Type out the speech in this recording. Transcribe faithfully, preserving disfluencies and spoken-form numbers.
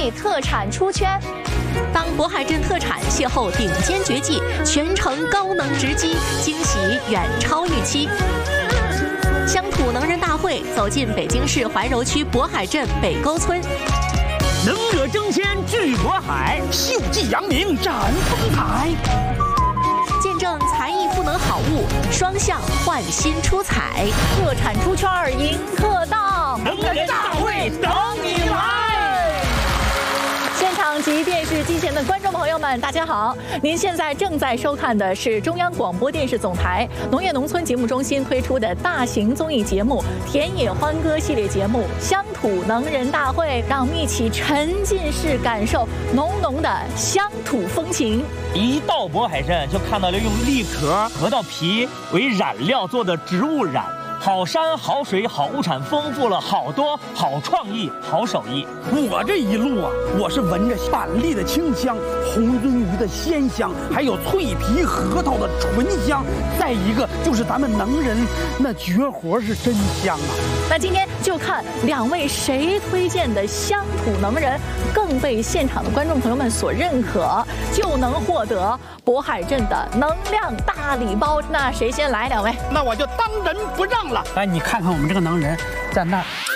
技特产出圈。 当渤海镇特产邂逅顶尖绝技，全程高能直击，惊喜远超预期。乡土能人大会走进北京市怀柔区渤海镇北沟村。 能者争先聚渤海，秀技扬名展风采。 见证才艺赋能好物，双向焕新出彩。 特产出圈迎客到， 能人大会等你来。 现场及电视机前的观众朋友们，大家好！您现在正在收看的是中央广播电视总台农业农村节目中心推出的大型综艺节目《田野欢歌》系列节目《乡土能人大会》，让我们一起沉浸式感受浓浓的乡土风情。 一到渤海镇，就看到了用栗壳、核桃皮为染料做的植物染。好山好水好物产，丰富了好多好创意好手艺。 我这一路啊，我是闻着板栗的清香，红鳟鱼的鲜香，还有脆皮核桃的醇香。再一个就是咱们能人那绝活是真香啊！ 那今天就看两位谁推荐的乡土能人更被现场的观众朋友们所认可，就能获得渤海镇的能量大礼包。那谁先来？两位？ 那我就当仁不让了。哎，你看看我们这个能人，在那儿。